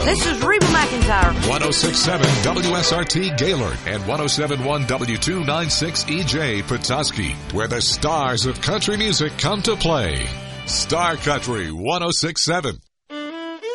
This is Reba McEntire. 106.7 WSRT Gaylord and 107.1 W296EJ Petoskey, where the stars of country music come to play. Star Country 106.7.